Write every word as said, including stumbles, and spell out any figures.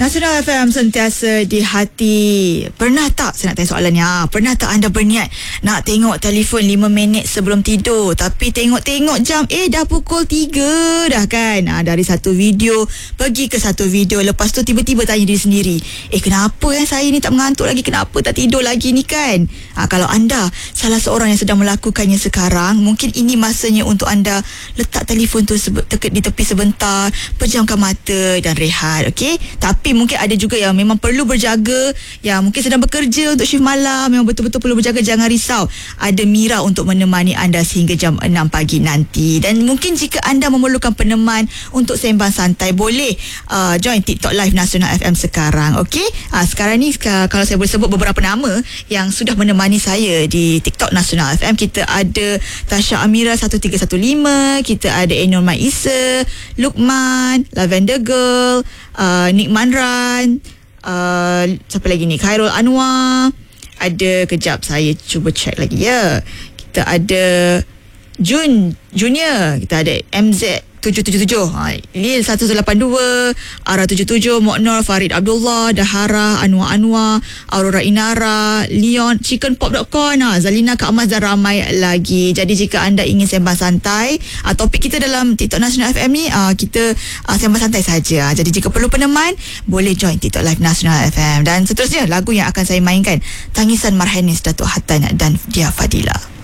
Nasional F M sentiasa di hati. Pernah tak, saya nak tanya soalan ni, ha, pernah tak anda berniat nak tengok telefon lima minit sebelum tidur, tapi tengok-tengok jam, eh dah pukul tiga dah kan? Ha, dari satu video pergi ke satu video, lepas tu tiba-tiba tanya diri sendiri, eh kenapa yang saya ni tak mengantuk lagi, kenapa tak tidur lagi ni kan? Ha, kalau anda salah seorang yang sedang melakukannya sekarang, mungkin ini masanya untuk anda letak telefon tu sebe- di tepi sebentar, pejamkan mata dan rehat, okey? Tapi mungkin ada juga yang memang perlu berjaga, yang mungkin sedang bekerja untuk shift malam, memang betul-betul perlu berjaga. Jangan risau, ada Mira untuk menemani anda sehingga jam enam pagi nanti. Dan mungkin jika anda memerlukan peneman untuk sembang santai, boleh uh, join TikTok Live Nasional F M sekarang, okey? Uh, sekarang ni uh, kalau saya boleh sebut beberapa nama yang sudah menemani saya di TikTok Nasional F M, kita ada Tasha Amira satu tiga satu lima, kita ada Enor Maisa, Lukman, Lavender Girl, uh, Nick Manran, uh, siapa lagi ni, Khairul Anwar, ada, kejap saya cuba check lagi ya, kita ada Jun Junior, kita ada M Z tujuh tujuh tujuh, ha, Lil satu lapan dua, Ara tujuh tujuh, Moknor, Farid Abdullah, Dahara, Anwar Anwar, Aurora Inara, Leon, Chicken Pop dot com, ha, Zalina Kak Mas dan ramai lagi. Jadi jika anda ingin sembang santai, ha, topik kita dalam TikTok Nasional F M ni, ha, kita ha, sembang santai saja. Jadi jika perlu peneman, boleh join TikTok Live Nasional F M. Dan seterusnya lagu yang akan saya mainkan, Tangisan Marhanis Datuk Hatan dan Dia Fadila.